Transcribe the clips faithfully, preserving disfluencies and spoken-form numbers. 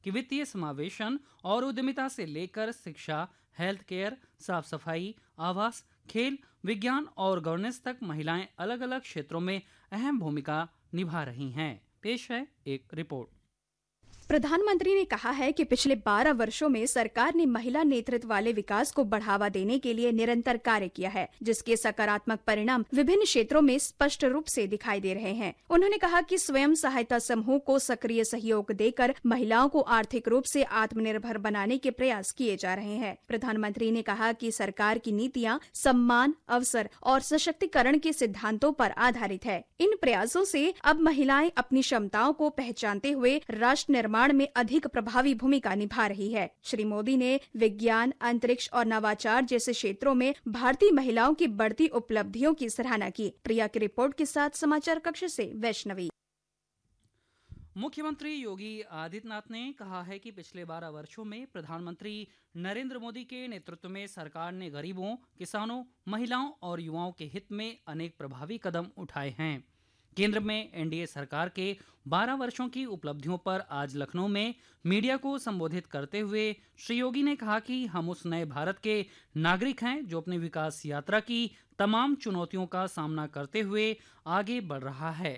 कि वित्तीय समावेशन और उद्यमिता से लेकर शिक्षा, हेल्थ केयर, साफ सफाई, आवास, खेल, विज्ञान और गवर्नेंस तक महिलाएं अलग अलग क्षेत्रों में अहम भूमिका निभा रही हैं। पेश है एक रिपोर्ट। प्रधानमंत्री ने कहा है कि पिछले बारह वर्षों में सरकार ने महिला नेतृत्व वाले विकास को बढ़ावा देने के लिए निरंतर कार्य किया है, जिसके सकारात्मक परिणाम विभिन्न क्षेत्रों में स्पष्ट रूप से दिखाई दे रहे हैं। उन्होंने कहा कि स्वयं सहायता समूह को सक्रिय सहयोग देकर महिलाओं को आर्थिक रूप से आत्मनिर्भर बनाने के प्रयास किए जा रहे हैं। प्रधानमंत्री ने कहा कि सरकार की नीतियाँ सम्मान, अवसर और सशक्तिकरण के सिद्धांतों पर आधारित है। इन प्रयासों से अब महिलाएं अपनी क्षमताओं को पहचानते हुए राष्ट्र निर्माण में अधिक प्रभावी भूमिका निभा रही है। श्री मोदी ने विज्ञान, अंतरिक्ष और नवाचार जैसे क्षेत्रों में भारतीय महिलाओं की बढ़ती उपलब्धियों की सराहना की। प्रिया की रिपोर्ट के साथ समाचार कक्ष से वैष्णवी। मुख्यमंत्री योगी आदित्यनाथ ने कहा है कि पिछले बारह वर्षों में प्रधानमंत्री नरेंद्र मोदी के नेतृत्व में सरकार ने गरीबों, किसानों, महिलाओं और युवाओं के हित में अनेक प्रभावी कदम उठाए हैं। केंद्र में एनडीए सरकार के बारह वर्षों की उपलब्धियों पर आज लखनऊ में मीडिया को संबोधित करते हुए श्री योगी ने कहा कि हम उस नए भारत के नागरिक हैं जो अपनी विकास यात्रा की तमाम चुनौतियों का सामना करते हुए आगे बढ़ रहा है।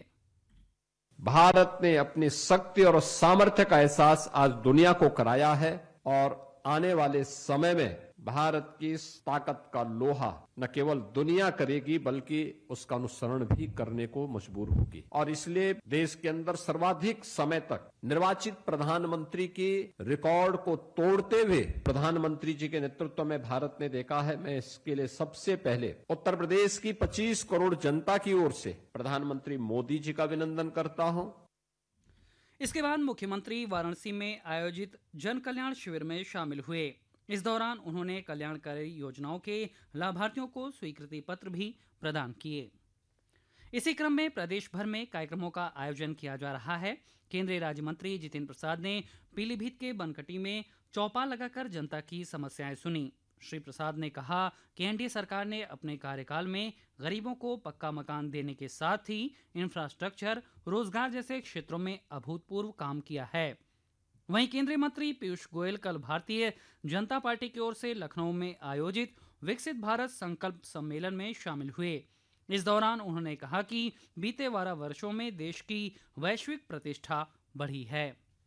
भारत ने अपनी शक्ति और सामर्थ्य का एहसास आज दुनिया को कराया है और आने वाले समय में भारत की इस ताकत का लोहा न केवल दुनिया करेगी बल्कि उसका अनुसरण भी करने को मजबूर होगी। और इसलिए देश के अंदर सर्वाधिक समय तक निर्वाचित प्रधानमंत्री की रिकॉर्ड को तोड़ते हुए प्रधानमंत्री जी के नेतृत्व में भारत ने देखा है। मैं इसके लिए सबसे पहले उत्तर प्रदेश की पच्चीस करोड़ जनता की ओर से प्रधानमंत्री मोदी जी का अभिनंदन करता हूं। इसके बाद मुख्यमंत्री वाराणसी में आयोजित जन कल्याण शिविर में शामिल हुए। इस दौरान उन्होंने कल्याणकारी योजनाओं के लाभार्थियों को स्वीकृति पत्र भी प्रदान किए। इसी क्रम में प्रदेश भर में कार्यक्रमों का आयोजन किया जा रहा है। केंद्रीय राज्य मंत्री जितेंद्र प्रसाद ने पीलीभीत के बनकटी में चौपाल लगाकर जनता की समस्याएं सुनी। श्री प्रसाद ने कहा कि एनडीए सरकार ने अपने कार्यकाल में गरीबों को पक्का मकान देने के साथ ही इंफ्रास्ट्रक्चर, रोजगार जैसे क्षेत्रों में अभूतपूर्व काम किया है। वहीं केंद्रीय मंत्री पीयूष गोयल कल भारतीय जनता पार्टी की ओर से लखनऊ में आयोजित विकसित भारत संकल्प सम्मेलन में शामिल हुए। इस दौरान उन्होंने कहा कि बीते बारह वर्षों में देश की वैश्विक प्रतिष्ठा बढ़ी है।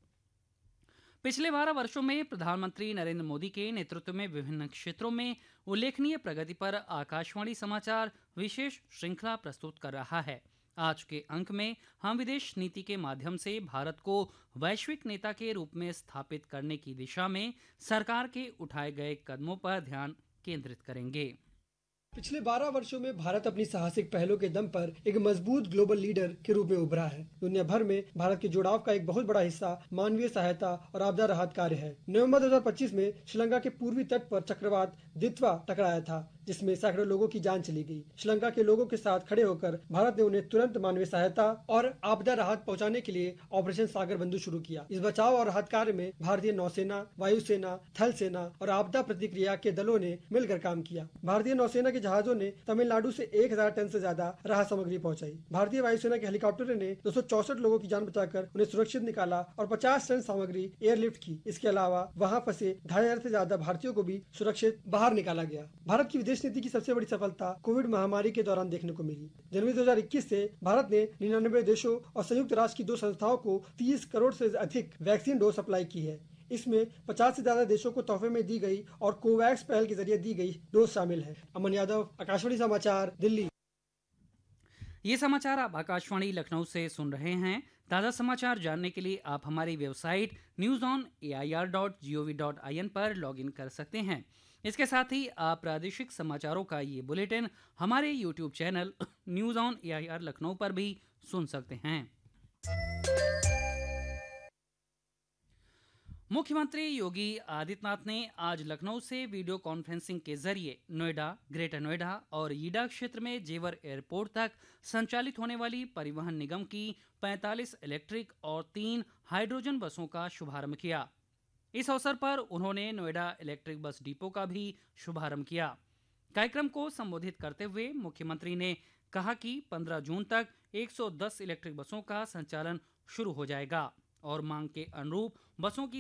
पिछले बारह वर्षों में प्रधानमंत्री नरेंद्र मोदी के नेतृत्व में विभिन्न क्षेत्रों में उल्लेखनीय प्रगति पर आकाशवाणी समाचार विशेष श्रृंखला प्रस्तुत कर रहा है। आज के अंक में हम विदेश नीति के माध्यम से भारत को वैश्विक नेता के रूप में स्थापित करने की दिशा में सरकार के उठाए गए कदमों पर ध्यान केंद्रित करेंगे। पिछले बारह वर्षों में भारत अपनी साहसिक पहलों के दम पर एक मजबूत ग्लोबल लीडर के रूप में उभरा है। दुनिया भर में भारत के जुड़ाव का एक बहुत बड़ा हिस्सा मानवीय सहायता और आपदा राहत कार्य है। नवंबर दो हज़ार पच्चीस में श्रीलंका के पूर्वी तट पर चक्रवात दित्वा टकराया था, जिसमें सैकड़ों लोगों की जान चली गई। श्रीलंका के लोगों के साथ खड़े होकर भारत ने उन्हें तुरंत मानवीय सहायता और आपदा राहत पहुंचाने के लिए ऑपरेशन सागर बंधु शुरू किया। इस बचाव और राहत कार्य में भारतीय नौसेना, वायुसेना, थल सेना और आपदा प्रतिक्रिया के दलों ने मिलकर काम किया। भारतीय नौसेना के जहाजों ने तमिलनाडु से एक हजार टन से ज्यादा राहत सामग्री पहुंचाई। भारतीय वायुसेना के हेलीकॉप्टरों ने दो सौ चौसठ लोगों की जान बचाकर उन्हें सुरक्षित निकाला और पचास टन सामग्री एयरलिफ्ट की। इसके अलावा वहां फंसे ढाई हजार से ज्यादा भारतीयों को भी सुरक्षित बाहर निकाला गया। भारत की विदेश नीति की सबसे बड़ी सफलता कोविड महामारी के दौरान देखने को मिली। जनवरी दो हज़ार इक्कीस से भारत ने निन्यानवे देशों और संयुक्त राष्ट्र की दो संस्थाओं को तीस करोड़ से अधिक वैक्सीन डोज सप्लाई की है। इसमें पचास से ज्यादा देशों को तोहफे में दी गई और कोवैक्स पहल के जरिए दी गई डोज शामिल है। अमन यादव, आकाशवाणी समाचार, दिल्ली। ये समाचार आप आकाशवाणी लखनऊ से सुन रहे हैं। ताज़ा समाचार जानने के लिए आप हमारी website news on A I R dot G O V dot I N पर लॉगिन कर सकते हैं। इसके साथ ही आप प्रादेशिक समाचारों का ये बुलेटिन हमारे YouTube channel news on A I R Lucknow पर भी सुन सकते हैं। मुख्यमंत्री योगी आदित्यनाथ ने आज लखनऊ से वीडियो कॉन्फ्रेंसिंग के जरिए नोएडा, ग्रेटर नोएडा और ईडा क्षेत्र में जेवर एयरपोर्ट तक संचालित होने वाली परिवहन निगम की पैंतालीस इलेक्ट्रिक और तीन हाइड्रोजन बसों का शुभारंभ किया। इस अवसर पर उन्होंने नोएडा इलेक्ट्रिक बस डिपो का भी शुभारंभ किया। कार्यक्रम को संबोधित करते हुए मुख्यमंत्री ने कहा कि पंद्रह जून तक एक सौ दस इलेक्ट्रिक बसों का संचालन शुरू हो जाएगा और मांग के अनुरूप बसों की